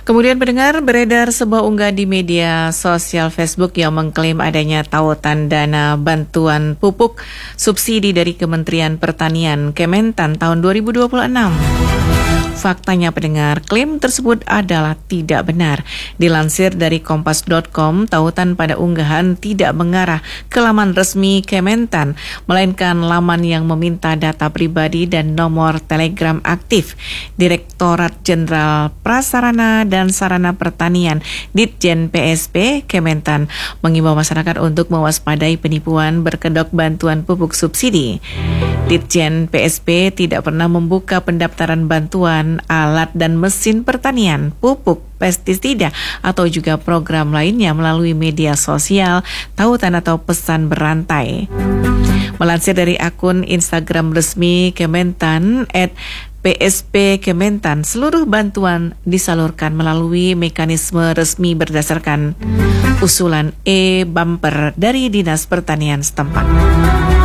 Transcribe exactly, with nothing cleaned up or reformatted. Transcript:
Kemudian pendengar, beredar sebuah unggahan di media sosial Facebook yang mengklaim adanya tautan dana bantuan pupuk subsidi dari Kementerian Pertanian Kementan tahun dua ribu dua puluh enam. Faktanya pendengar, klaim tersebut adalah tidak benar. Dilansir dari kompas dot com, tautan pada unggahan tidak mengarah ke laman resmi Kementan, melainkan laman yang meminta data pribadi dan nomor telegram aktif. Direktorat Jenderal Prasarana dan Sarana Pertanian Ditjen P S P Kementan mengimbau masyarakat untuk mewaspadai penipuan berkedok bantuan pupuk subsidi. Ditjen P S P tidak pernah membuka pendaftaran bantuan alat dan mesin pertanian, pupuk, pestisida, atau juga program lainnya melalui media sosial, tautan atau pesan berantai. Melansir dari akun Instagram resmi Kementan at P S P Kementan, seluruh bantuan disalurkan melalui mekanisme resmi berdasarkan usulan e-bumper dari Dinas Pertanian setempat.